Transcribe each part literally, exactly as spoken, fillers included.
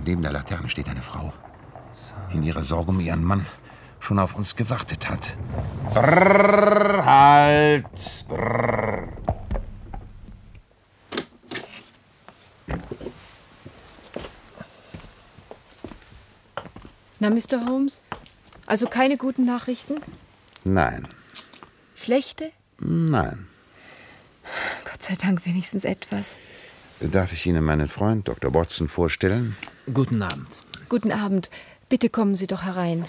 Neben der Laterne steht eine Frau. In ihrer Sorge um ihren Mann schon auf uns gewartet hat. Brrr, halt! Brrr. Na, Mister Holmes? Also keine guten Nachrichten? Nein. Schlechte? Nein. Gott sei Dank wenigstens etwas. Darf ich Ihnen meinen Freund, Doktor Watson, vorstellen? Guten Abend. Guten Abend. Bitte kommen Sie doch herein.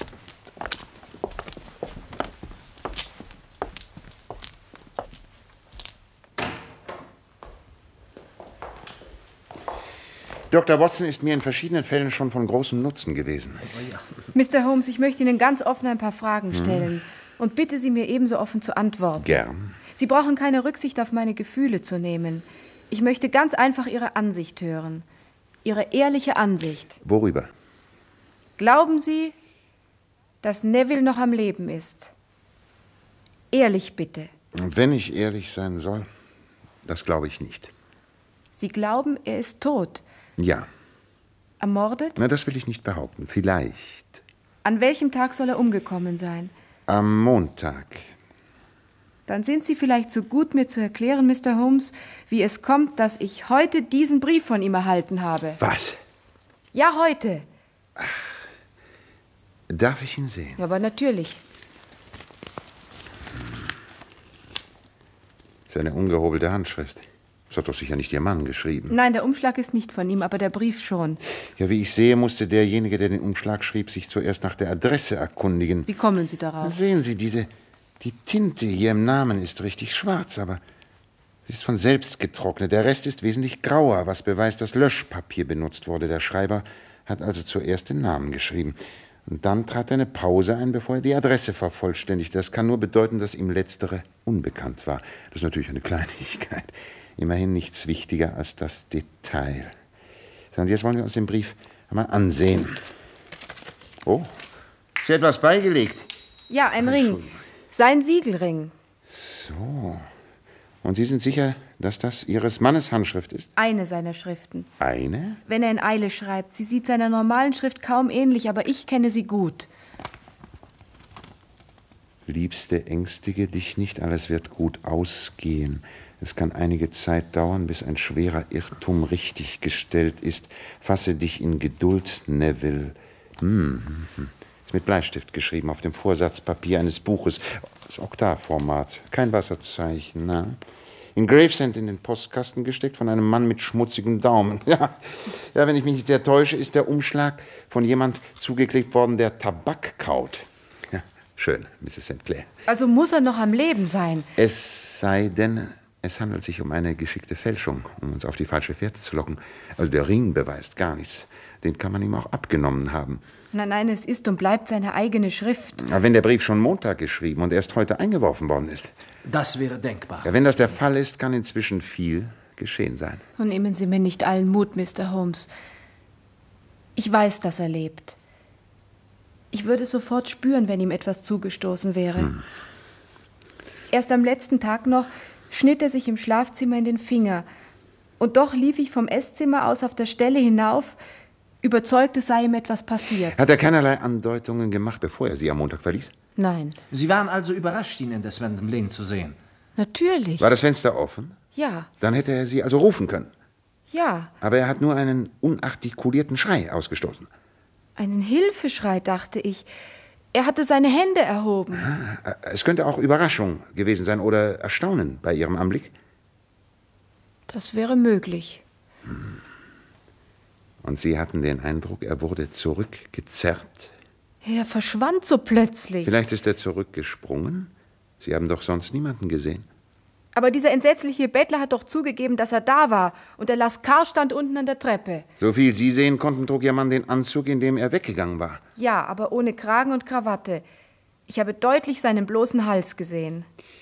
Doktor Watson ist mir in verschiedenen Fällen schon von großem Nutzen gewesen. Oh ja. Mister Holmes, ich möchte Ihnen ganz offen ein paar Fragen stellen. Hm. Und bitte Sie mir ebenso offen zu antworten. Gern. Sie brauchen keine Rücksicht auf meine Gefühle zu nehmen. Ich möchte ganz einfach Ihre Ansicht hören. Ihre ehrliche Ansicht. Worüber? Glauben Sie, dass Neville noch am Leben ist? Ehrlich bitte. Wenn ich ehrlich sein soll, das glaube ich nicht. Sie glauben, er ist tot? Ja. Ermordet? Na, das will ich nicht behaupten. Vielleicht. An welchem Tag soll er umgekommen sein? Am Montag. Dann sind Sie vielleicht so gut, mir zu erklären, Mister Holmes, wie es kommt, dass ich heute diesen Brief von ihm erhalten habe. Was? Ja, heute. Ach, darf ich ihn sehen? Ja, aber natürlich. Das ist eine ungehobelte Handschrift. Das hat doch sicher nicht Ihr Mann geschrieben. Nein, der Umschlag ist nicht von ihm, aber der Brief schon. Ja, wie ich sehe, musste derjenige, der den Umschlag schrieb, sich zuerst nach der Adresse erkundigen. Wie kommen Sie darauf? Sehen Sie, diese, die Tinte hier im Namen ist richtig schwarz, aber sie ist von selbst getrocknet. Der Rest ist wesentlich grauer, was beweist, dass Löschpapier benutzt wurde. Der Schreiber hat also zuerst den Namen geschrieben. Und dann trat eine Pause ein, bevor er die Adresse vervollständigte. Das kann nur bedeuten, dass ihm letztere unbekannt war. Das ist natürlich eine Kleinigkeit. Immerhin nichts wichtiger als das Detail. So, und jetzt wollen wir uns den Brief einmal ansehen. Oh, ist etwas beigelegt? Ja, ein Ring. Sein Siegelring. So. Und Sie sind sicher, dass das Ihres Mannes Handschrift ist? Eine seiner Schriften. Eine? Wenn er in Eile schreibt. Sie sieht seiner normalen Schrift kaum ähnlich, aber ich kenne sie gut. Liebste, ängstige dich nicht, alles wird gut ausgehen. Es kann einige Zeit dauern, bis ein schwerer Irrtum richtiggestellt ist. Fasse dich in Geduld, Neville. Hm. Ist mit Bleistift geschrieben, auf dem Vorsatzpapier eines Buches. Das Oktavformat, kein Wasserzeichen, na? In Gravesend in den Postkasten gesteckt von einem Mann mit schmutzigem Daumen. Ja, ja, wenn ich mich nicht sehr täusche, ist der Umschlag von jemand zugeklebt worden, der Tabak kaut. Ja, schön, Misses Saint Clair. Also muss er noch am Leben sein. Es sei denn, es handelt sich um eine geschickte Fälschung, um uns auf die falsche Fährte zu locken. Also der Ring beweist gar nichts. Den kann man ihm auch abgenommen haben. Nein, nein, es ist und bleibt seine eigene Schrift. Aber wenn der Brief schon Montag geschrieben und erst heute eingeworfen worden ist. Das wäre denkbar. Ja, wenn das der Fall ist, kann inzwischen viel geschehen sein. Und nehmen Sie mir nicht allen Mut, Mister Holmes. Ich weiß, dass er lebt. Ich würde es sofort spüren, wenn ihm etwas zugestoßen wäre. Hm. Erst am letzten Tag noch schnitt er sich im Schlafzimmer in den Finger. Und doch lief ich vom Esszimmer aus auf der Stelle hinauf, überzeugt, es sei ihm etwas passiert. Hat er keinerlei Andeutungen gemacht, bevor er Sie am Montag verließ? Nein. Sie waren also überrascht, ihn in der Swindon Lane zu sehen? Natürlich. War das Fenster offen? Ja. Dann hätte er Sie also rufen können? Ja. Aber er hat nur einen unartikulierten Schrei ausgestoßen. Einen Hilfeschrei, dachte ich. Er hatte seine Hände erhoben. Ah, es könnte auch Überraschung gewesen sein oder Erstaunen bei Ihrem Anblick. Das wäre möglich. Hm. Und Sie hatten den Eindruck, er wurde zurückgezerrt? Er verschwand so plötzlich. Vielleicht ist er zurückgesprungen? Sie haben doch sonst niemanden gesehen. Aber dieser entsetzliche Bettler hat doch zugegeben, dass er da war. Und der Lascar stand unten an der Treppe. So viel Sie sehen konnten, trug Ihr Mann den Anzug, in dem er weggegangen war. Ja, aber ohne Kragen und Krawatte. Ich habe deutlich seinen bloßen Hals gesehen.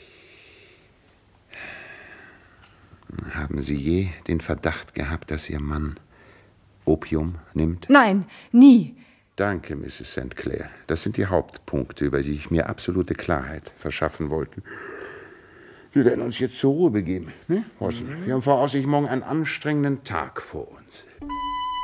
Haben Sie je den Verdacht gehabt, dass Ihr Mann Opium nimmt? Nein, nie. Danke, Misses Saint Clair. Das sind die Hauptpunkte, über die ich mir absolute Klarheit verschaffen wollte. Wir werden uns jetzt zur Ruhe begeben. Ne? Wir haben voraussichtlich morgen einen anstrengenden Tag vor uns.